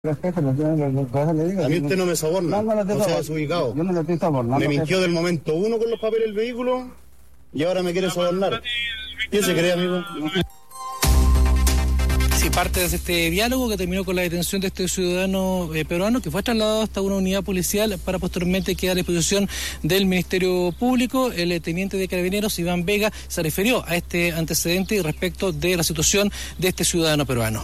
Jefe, le digo, a mí usted no me soborna, no sea desubicado. Yo no le estoy sobornando. Me mintió del momento uno con los papeles del vehículo y ahora me quiere sobornar. ¿Quién se cree, amigo? Sí, parte de este diálogo que terminó con la detención de este ciudadano peruano que fue trasladado hasta una unidad policial para posteriormente quedar a disposición del Ministerio Público. El teniente de Carabineros, Iván Vega, se refirió a este antecedente y respecto de la situación de este ciudadano peruano.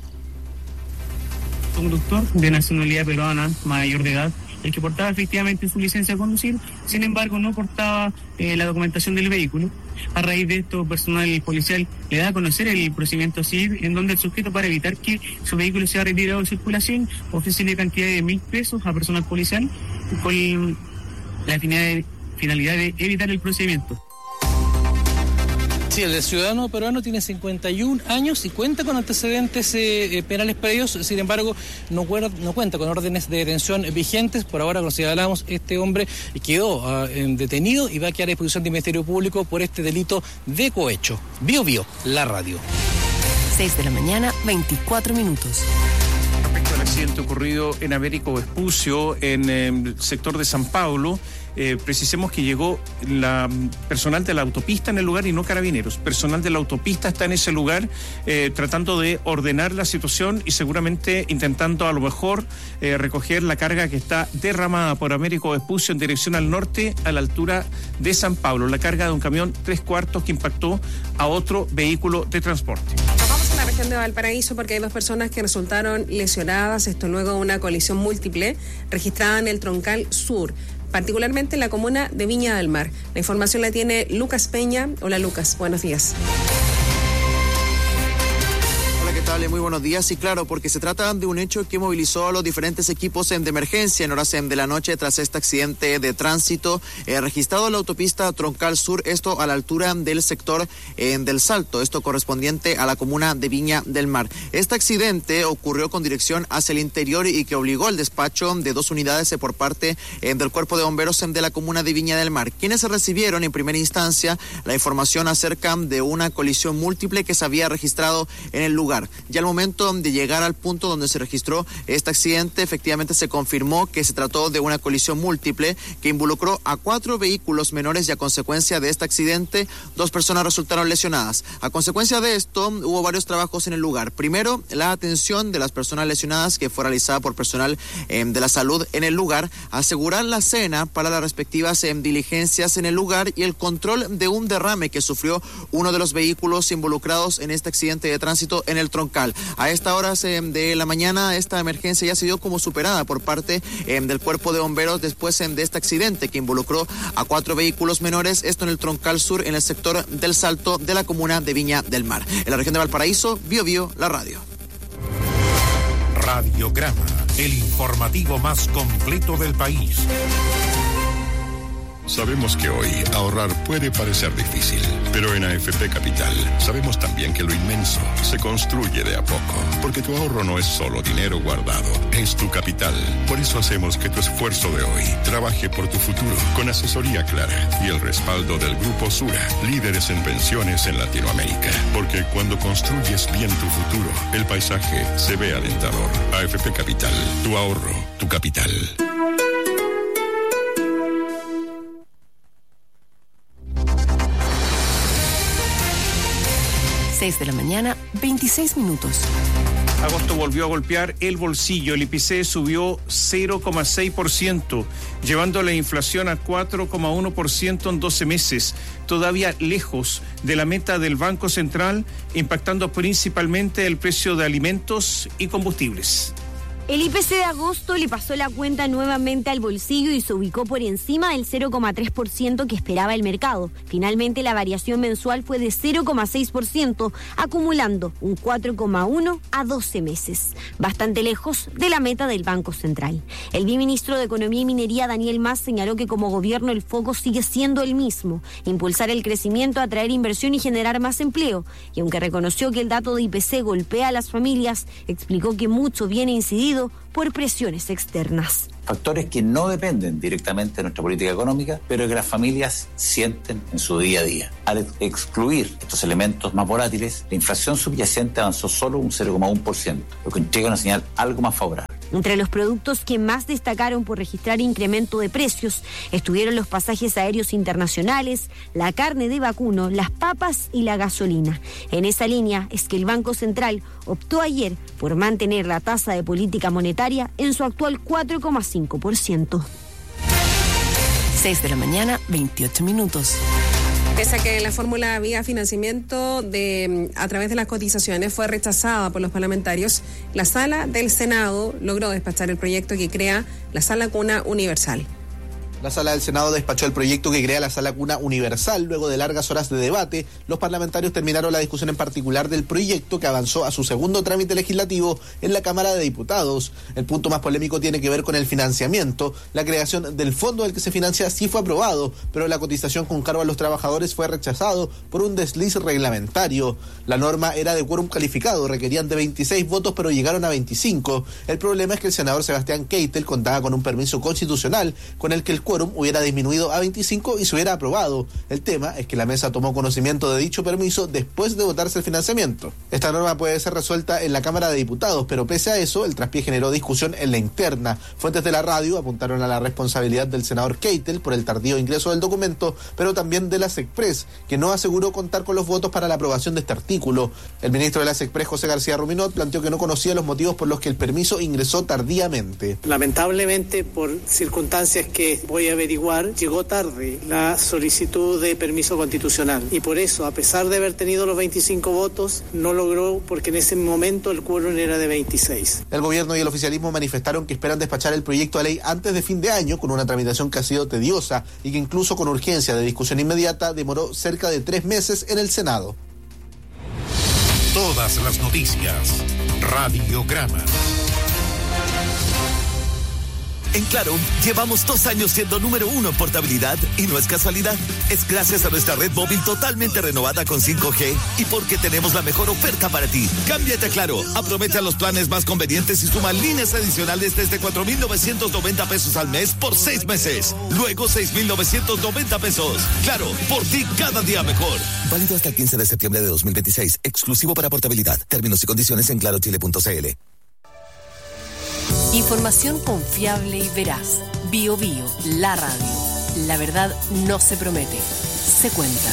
Conductor de nacionalidad peruana, mayor de edad, el que portaba efectivamente su licencia de conducir, sin embargo no portaba la documentación del vehículo. A raíz de esto, personal policial le da a conocer el procedimiento civil, en donde el sujeto, para evitar que su vehículo sea retirado de circulación, ofrece una cantidad de 1.000 pesos a personal policial con la finalidad de evitar el procedimiento. Sí, el ciudadano peruano tiene 51 años y cuenta con antecedentes penales previos, sin embargo no cuenta con órdenes de detención vigentes. Por ahora, como señalamos, este hombre quedó detenido y va a quedar a disposición del Ministerio Público por este delito de cohecho. Bio Bio, la radio. 6 de la mañana, 24 minutos. Respecto al accidente ocurrido en Américo Vespucio, en el sector de San Pablo, precisemos que llegó la personal de la autopista en el lugar y no Carabineros. Personal de la autopista está en ese lugar tratando de ordenar la situación y seguramente intentando a lo mejor recoger la carga que está derramada por Américo Vespucio en dirección al norte a la altura de San Pablo. La carga de un camión 3/4 que impactó a otro vehículo de transporte. Nos vamos a la región de Valparaíso porque hay 2 personas que resultaron lesionadas, esto luego de una colisión múltiple registrada en el Troncal Sur, particularmente en la comuna de Viña del Mar. La información la tiene Lucas Peña. Hola Lucas, buenos días. ¿Qué tal? Muy buenos días. Y claro, porque se trata de un hecho que movilizó a los diferentes equipos de emergencia en horas de la noche tras este accidente de tránsito registrado en la autopista Troncal Sur, esto a la altura del sector del Salto, esto correspondiente a la comuna de Viña del Mar. Este accidente ocurrió con dirección hacia el interior y que obligó al despacho de 2 unidades por parte del Cuerpo de Bomberos de la comuna de Viña del Mar, quienes recibieron en primera instancia la información acerca de una colisión múltiple que se había registrado en el lugar. Ya al momento de llegar al punto donde se registró este accidente, efectivamente se confirmó que se trató de una colisión múltiple que involucró a 4 vehículos menores y a consecuencia de este accidente 2 personas resultaron lesionadas. A consecuencia de esto hubo varios trabajos en el lugar. Primero, la atención de las personas lesionadas que fue realizada por personal de la salud en el lugar, asegurar la escena para las respectivas diligencias en el lugar y el control de un derrame que sufrió uno de los vehículos involucrados en este accidente de tránsito en el Troncal. A esta hora de la mañana esta emergencia ya se dio como superada por parte del Cuerpo de Bomberos después de este accidente que involucró a 4 vehículos menores, esto en el Troncal Sur, en el sector del Salto de la comuna de Viña del Mar. En la región de Valparaíso, Bio Bio, la radio. Radiograma, el informativo más completo del país. Sabemos que hoy ahorrar puede parecer difícil, pero en AFP Capital sabemos también que lo inmenso se construye de a poco, porque tu ahorro no es solo dinero guardado, es tu capital. Por eso hacemos que tu esfuerzo de hoy trabaje por tu futuro, con asesoría clara y el respaldo del Grupo Sura, líderes en pensiones en Latinoamérica. Porque cuando construyes bien tu futuro, el paisaje se ve alentador. AFP Capital, tu ahorro, tu capital. 6 de la mañana, 26 minutos. Agosto volvió a golpear el bolsillo. El IPC subió 0,6%, llevando la inflación a 4,1% en 12 meses, todavía lejos de la meta del Banco Central, impactando principalmente el precio de alimentos y combustibles. El IPC de agosto le pasó la cuenta nuevamente al bolsillo y se ubicó por encima del 0,3% que esperaba el mercado. Finalmente, la variación mensual fue de 0,6%, acumulando un 4,1% a 12 meses, bastante lejos de la meta del Banco Central. El viceministro de Economía y Minería, Daniel Mas, señaló que como gobierno el foco sigue siendo el mismo: impulsar el crecimiento, atraer inversión y generar más empleo. Y aunque reconoció que el dato de IPC golpea a las familias, explicó que mucho viene incidido influido por presiones externas. Factores que no dependen directamente de nuestra política económica, pero que las familias sienten en su día a día. Al excluir estos elementos más volátiles, la inflación subyacente avanzó solo un 0,1%, lo que entrega una señal algo más favorable. Entre los productos que más destacaron por registrar incremento de precios estuvieron los pasajes aéreos internacionales, la carne de vacuno, las papas y la gasolina. En esa línea es que el Banco Central optó ayer por mantener la tasa de política monetaria en su actual 4,5%. 6 de la mañana, 28 minutos. Pese a que la fórmula vía financiamiento a través de las cotizaciones fue rechazada por los parlamentarios, la Sala del Senado logró despachar el proyecto que crea la Sala Cuna Universal. La Sala del Senado despachó el proyecto que crea la Sala Cuna Universal. Luego de largas horas de debate, los parlamentarios terminaron la discusión en particular del proyecto que avanzó a su segundo trámite legislativo en la Cámara de Diputados. El punto más polémico tiene que ver con el financiamiento. La creación del fondo del que se financia sí fue aprobado, pero la cotización con cargo a los trabajadores fue rechazado por un desliz reglamentario. La norma era de quórum calificado, requerían de 26 votos, pero llegaron a 25. El problema es que el senador Sebastián Keitel contaba con un permiso constitucional con el que el quórum hubiera disminuido a 25 y se hubiera aprobado. El tema es que la mesa tomó conocimiento de dicho permiso después de votarse el financiamiento. Esta norma puede ser resuelta en la Cámara de Diputados, pero pese a eso, el traspié generó discusión en la interna. Fuentes de la radio apuntaron a la responsabilidad del senador Keitel por el tardío ingreso del documento, pero también de la SECPRES, que no aseguró contar con los votos para la aprobación de este artículo. El ministro de la SECPRES, José García Ruminot, planteó que no conocía los motivos por los que el permiso ingresó tardíamente. Lamentablemente, por circunstancias que voy a averiguar, llegó tarde la solicitud de permiso constitucional y por eso, a pesar de haber tenido los 25 votos, no logró, porque en ese momento el quórum era de 26. El gobierno y el oficialismo manifestaron que esperan despachar el proyecto de ley antes de fin de año, con una tramitación que ha sido tediosa y que incluso con urgencia de discusión inmediata demoró cerca de 3 meses en el Senado. Todas las noticias, Radiograma. En Claro, llevamos 2 años siendo número 1 en portabilidad y no es casualidad. Es gracias a nuestra red móvil totalmente renovada con 5G y porque tenemos la mejor oferta para ti. Cámbiate a Claro, aprovecha los planes más convenientes y suma líneas adicionales desde 4,990 pesos al mes por 6 meses. Luego 6,990 pesos. Claro, por ti cada día mejor. Válido hasta el 15 de septiembre de 2026. Exclusivo para portabilidad. Términos y condiciones en clarochile.cl. Información confiable y veraz. Bio Bio, la radio. La verdad no se promete, se cuenta.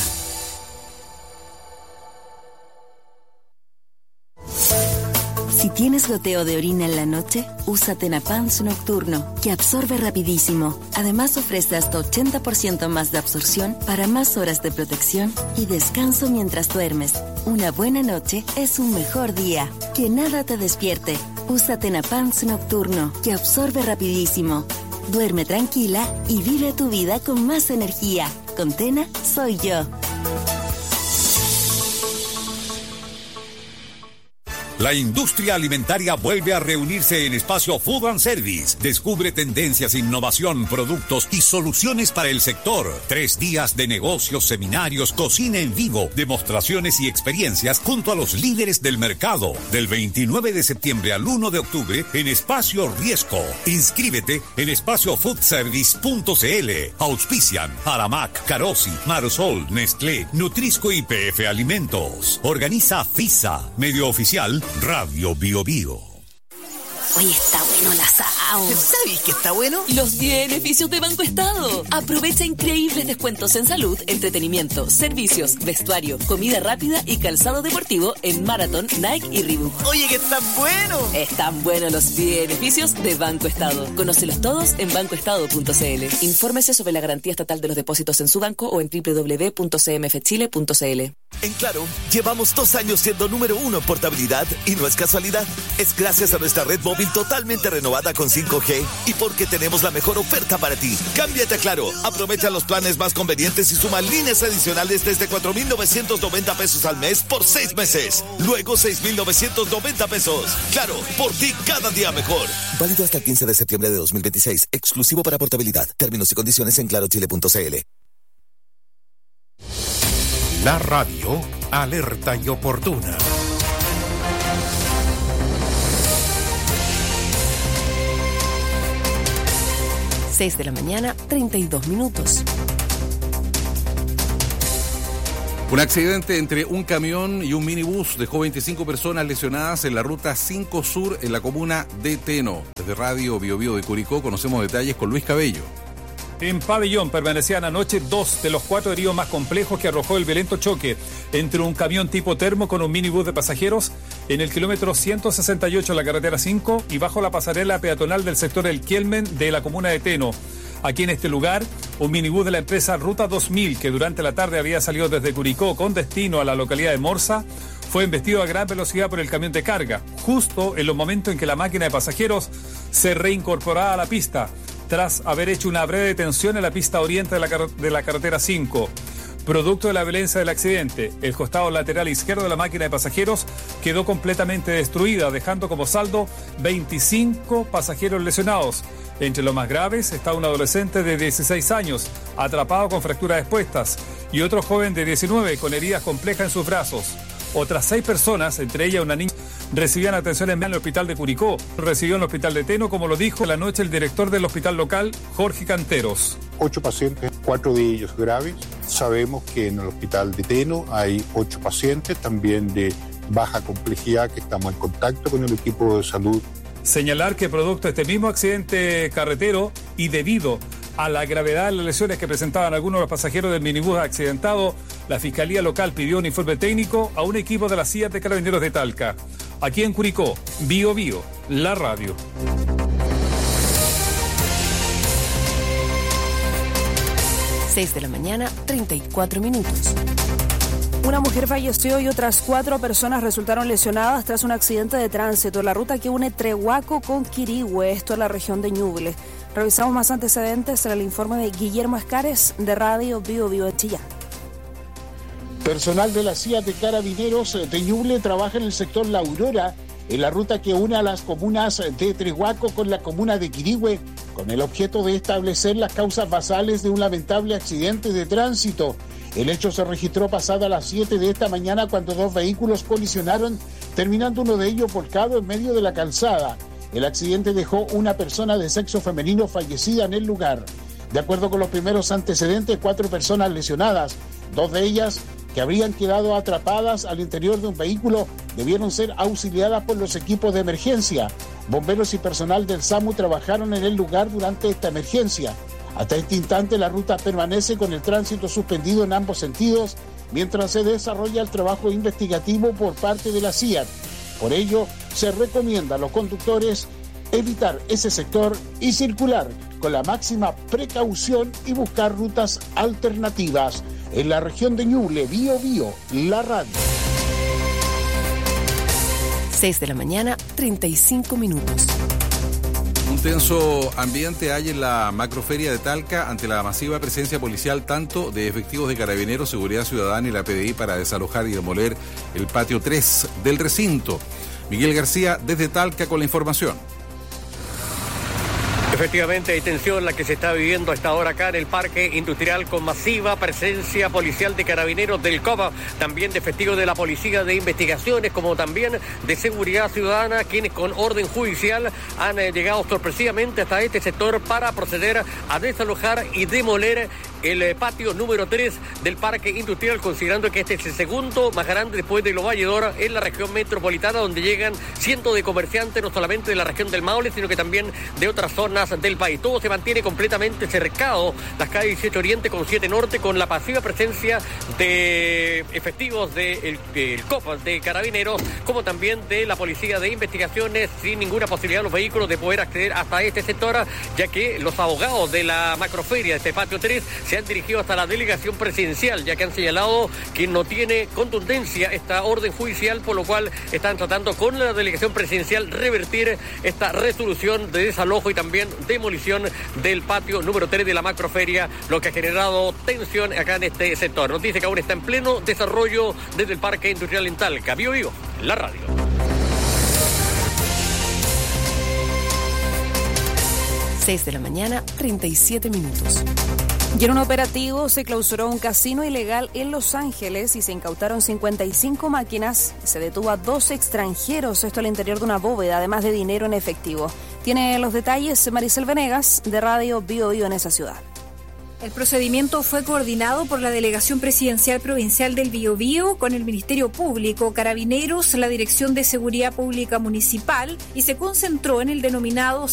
Si tienes goteo de orina en la noche, usa Tenapans Nocturno, que absorbe rapidísimo. Además ofrece hasta 80% más de absorción para más horas de protección y descanso mientras duermes. Una buena noche es un mejor día. Que nada te despierte. Usa Tenapans Nocturno, que absorbe rapidísimo. Duerme tranquila y vive tu vida con más energía. Con Tena, soy yo. La industria alimentaria vuelve a reunirse en Espacio Food and Service. Descubre tendencias, innovación, productos y soluciones para el sector. 3 días de negocios, seminarios, cocina en vivo, demostraciones y experiencias junto a los líderes del mercado. Del 29 de septiembre al 1 de octubre en Espacio Riesco. Inscríbete en espaciofoodservice.cl. Auspician Aramac, Carosi, Marosol, Nestlé, Nutrisco y PF Alimentos. Organiza FISA, medio oficial Radio Bio Bio. Oye, está bueno el asado. ¿Sabes qué está bueno? Los beneficios de Banco Estado. Aprovecha increíbles descuentos en salud, entretenimiento, servicios, vestuario, comida rápida y calzado deportivo en Marathon, Nike y Reebok. Oye, que están buenos. Están buenos los beneficios de Banco Estado. Conócelos todos en bancoestado.cl. Infórmese sobre la garantía estatal de los depósitos en su banco o en www.cmfchile.cl. En Claro, llevamos 2 años siendo número 1 en portabilidad y no es casualidad. Es gracias a nuestra red móvil totalmente renovada con 5G y porque tenemos la mejor oferta para ti. Cámbiate a Claro, aprovecha los planes más convenientes y suma líneas adicionales desde 4,990 pesos al mes por 6 meses. Luego 6,990 pesos. Claro, por ti cada día mejor. Válido hasta el 15 de septiembre de 2026. Exclusivo para portabilidad. Términos y condiciones en clarochile.cl. La radio, alerta y oportuna. 6 de la mañana, 32 minutos. Un accidente entre un camión y un minibús dejó 25 personas lesionadas en la ruta 5 Sur en la comuna de Teno. Desde Radio Bio Bio de Curicó conocemos detalles con Luis Cabello. En Pabellón permanecían anoche 2 de los 4 heridos más complejos que arrojó el violento choque entre un camión tipo termo con un minibús de pasajeros en el kilómetro 168 de la carretera 5 y bajo la pasarela peatonal del sector El Kielmen de la comuna de Teno. Aquí en este lugar, un minibús de la empresa Ruta 2000, que durante la tarde había salido desde Curicó con destino a la localidad de Morsa, fue embestido a gran velocidad por el camión de carga, justo en los momentos en que la máquina de pasajeros se reincorporaba a la pista, tras haber hecho una breve detención en la pista oriente de la carretera 5. Producto de la violencia del accidente, el costado lateral izquierdo de la máquina de pasajeros quedó completamente destruida, dejando como saldo 25 pasajeros lesionados. Entre los más graves está un adolescente de 16 años, atrapado con fracturas expuestas, y otro joven de 19 con heridas complejas en sus brazos. Otras 6 personas, entre ellas una niña, recibían atención en el hospital de Curicó. Recibió en el hospital de Teno, como lo dijo la noche el director del hospital local, Jorge Canteros. 8 pacientes, 4 de ellos graves. Sabemos que en el hospital de Teno hay 8 pacientes, también de baja complejidad, que estamos en contacto con el equipo de salud. Señalar que producto de este mismo accidente carretero y debido a la gravedad de las lesiones que presentaban algunos de los pasajeros del minibús accidentado, la Fiscalía Local pidió un informe técnico a un equipo de la CIA de Carabineros de Talca. Aquí en Curicó, Bio Bio, la radio. Seis de la mañana, 34 minutos. Una mujer falleció y otras 4 personas resultaron lesionadas tras un accidente de tránsito en la ruta que une Trehuaco con Quirihue, esto en la región de Ñuble. Revisamos más antecedentes en el informe de Guillermo Escares de Radio Bio Bio en Chillán. Personal de la CIA de Carabineros de Ñuble trabaja en el sector La Aurora, en la ruta que une a las comunas de Trehuaco con la comuna de Quirihue, con el objeto de establecer las causas basales de un lamentable accidente de tránsito. El hecho se registró pasada las 7 de esta mañana cuando 2 vehículos colisionaron, terminando uno de ellos volcado en medio de la calzada. El accidente dejó una persona de sexo femenino fallecida en el lugar. De acuerdo con los primeros antecedentes, 4 personas lesionadas, 2 de ellas que habrían quedado atrapadas al interior de un vehículo debieron ser auxiliadas por los equipos de emergencia. Bomberos y personal del SAMU trabajaron en el lugar durante esta emergencia. Hasta este instante la ruta permanece con el tránsito suspendido en ambos sentidos mientras se desarrolla el trabajo investigativo por parte de la CIA. Por ello, se recomienda a los conductores evitar ese sector y circular con la máxima precaución y buscar rutas alternativas. En la región de Ñuble, Bio Bio, la radio. 6 de la mañana, 35 minutos. Un tenso ambiente hay en la macroferia de Talca ante la masiva presencia policial tanto de efectivos de Carabineros, Seguridad Ciudadana y la PDI para desalojar y demoler el patio 3 del recinto. Miguel García desde Talca con la información. Efectivamente, hay tensión la que se está viviendo a esta hora acá en el Parque Industrial con masiva presencia policial de Carabineros del COPA, también de efectivos de la Policía de Investigaciones, como también de Seguridad Ciudadana, quienes con orden judicial han llegado sorpresivamente hasta este sector para proceder a desalojar y demoler el patio número 3 del Parque Industrial, considerando que este es el segundo más grande después de Lo Valledor en la región metropolitana, donde llegan cientos de comerciantes, no solamente de la región del Maule, sino que también de otras zonas del país. Todo se mantiene completamente cercado, las calles 18 Oriente con 7 Norte, con la pasiva presencia de efectivos del COP, de Carabineros, como también de la Policía de Investigaciones, sin ninguna posibilidad los vehículos de poder acceder hasta este sector, ya que los abogados de la macroferia de este patio 3 se han dirigido hasta la delegación presidencial, ya que han señalado que no tiene contundencia esta orden judicial, por lo cual están tratando con la delegación presidencial revertir esta resolución de desalojo y también demolición del patio número 3 de la macroferia, lo que ha generado tensión acá en este sector. Nos dice que aún está en pleno desarrollo desde el Parque Industrial en Talca. Bio Bio, la radio. 6 de la mañana, 37 minutos. Y en un operativo se clausuró un casino ilegal en Los Ángeles y se incautaron 55 máquinas. Se detuvo a 2 extranjeros, esto al interior de una bóveda, además de dinero en efectivo. Tiene los detalles Maricel Venegas, de Radio Bio Bio en esa ciudad. El procedimiento fue coordinado por la Delegación Presidencial Provincial del Biobío con el Ministerio Público, Carabineros, la Dirección de Seguridad Pública Municipal y se concentró en el denominado